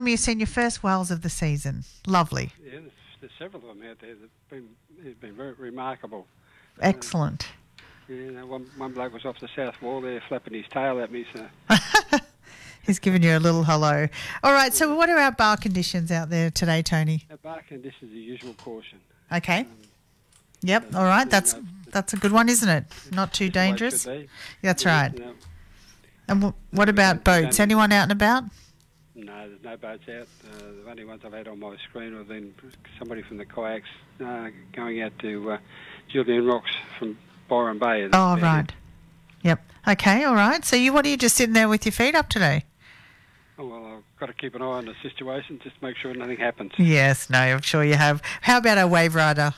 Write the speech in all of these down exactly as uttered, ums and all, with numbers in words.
me you've seen your first whales of the season. Lovely. Yeah, there's, there's several of them out there that've been, they've been very remarkable. Excellent. Uh, you know, one, one bloke was off the south wall there flapping his tail at me, so... He's giving you a little hello. All right, so what are our bar conditions out there today, Tony? Our bar conditions are the usual caution. Okay. Um, Yep, all right. That's that's a good one, isn't it? Not too dangerous. That's right. No, And w- what about boats? Anyone out and about? no, there's no boats out. Uh, the only ones I've had on my screen have been somebody from the kayaks uh, going out to uh, Julian Rocks from Byron Bay. That's Oh, about right. it. Yep. Okay, all right. So you, what are you just sitting there with your feet up today? Oh, well, I've got to keep an eye on the situation, just to make sure nothing happens. Yes, no, I'm sure you have. How about our wave rider?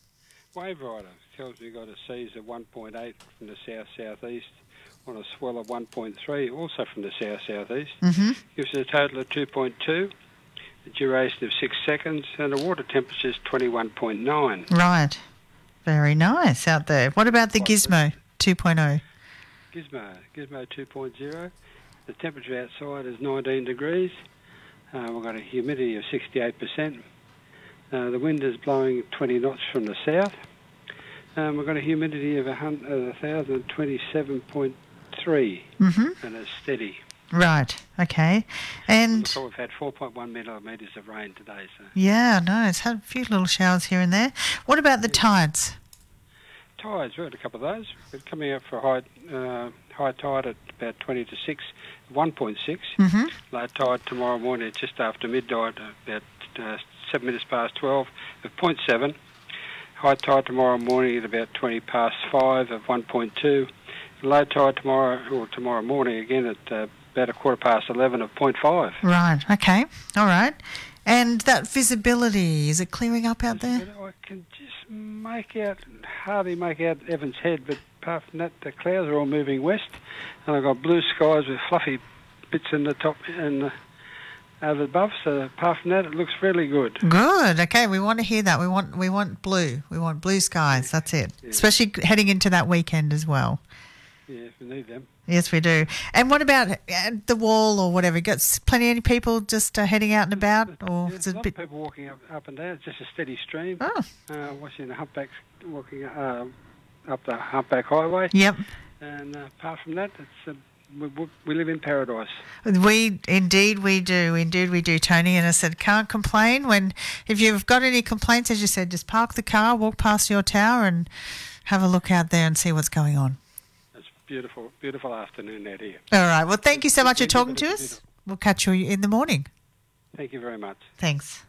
Wave rider tells me you've got a seas of one point eight from the south-southeast on a swell of one point three, also from the south-southeast. Mm-hmm. Gives it a total of two point two, a duration of six seconds, and the water temperature is twenty-one point nine. Right. Very nice out there. What about the Gizmo two point oh? Gizmo, Gizmo two point oh. The temperature outside is nineteen degrees. Uh, we've got a humidity of sixty-eight percent. Uh, the wind is blowing twenty knots from the south. Um, we've got a humidity of one thousand twenty-seven point three, Mm-hmm. and it's steady. Right. Okay. And So we've had four point one millimetres of rain today. So yeah, no, it's had a few little showers here and there. What about the tides? tides, we've had a couple of those. We're coming up for a high, uh, high tide at about twenty to six, one point six. Mm-hmm. Low tide tomorrow morning at just after midnight, about uh, seven minutes past twelve, of zero point seven. High tide tomorrow morning at about twenty past five of one point two. Low tide tomorrow, or tomorrow morning again at uh, about a quarter past eleven of zero point five. Right. Okay. All right. And that visibility, is it clearing up out there? I can just make out, hardly make out Evans Head, but apart from that, the clouds are all moving west, and I've got blue skies with fluffy bits in the top and uh, over above. So apart from that, it looks really good. Good. Okay, we want to hear that. We want we want blue. We want blue skies. That's it. Yeah. Especially heading into that weekend as well. Yeah, if we need them. Yes, we do. And what about uh, the wall or whatever? You got s- plenty of people just uh, heading out and about, or Yeah, is a it a lot bit? of people walking up, up and down. It's just a steady stream. Oh, Uh, watching the humpbacks walking uh, up the humpback highway. yep. And uh, apart from that, it's uh, we, we- we live in paradise. We indeed we do, indeed we do, Tony. And I said, can't complain. When if you've got any complaints, as you said, just park the car, walk past your tower, and have a look out there and see what's going on. It's beautiful, beautiful afternoon out here. All right. Well, thank you so much for Thank you, talking but to it's us. beautiful. We'll catch you in the morning. Thank you very much. Thanks.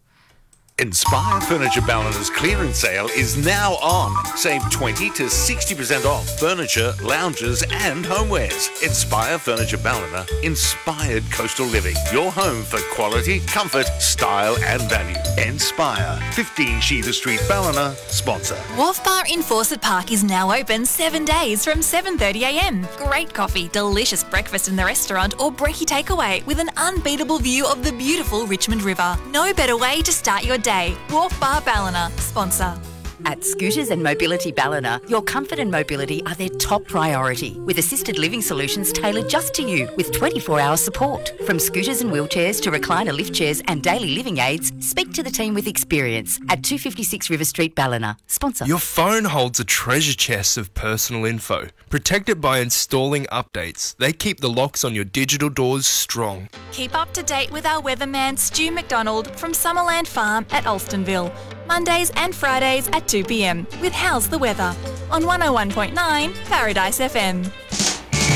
Inspire Furniture Ballina's clearance sale is now on. Save twenty to sixty percent off furniture, lounges and homewares. Inspire Furniture Ballina, inspired coastal living. Your home for quality, comfort, style and value. Inspire, fifteen Sheether Street, Ballina, sponsor. Wharf Bar in Fawcett Park is now open seven days from seven thirty a m. Great coffee, delicious breakfast in the restaurant or brekkie takeaway with an unbeatable view of the beautiful Richmond River. No better way to start your day. Wharf Bar Ballina, sponsor. At Scooters and Mobility Ballina, your comfort and mobility are their top priority, with assisted living solutions tailored just to you with twenty-four hour support. From scooters and wheelchairs to recliner lift chairs and daily living aids, speak to the team with experience at two fifty-six River Street, Ballina. Sponsor. Your phone holds a treasure chest of personal info. Protect it by installing updates. They keep the locks on your digital doors strong. Keep up to date with our weatherman Stu McDonald from Summerland Farm at Alstonville. Mondays and Fridays at two p m with How's the Weather on one oh one point nine Paradise F M.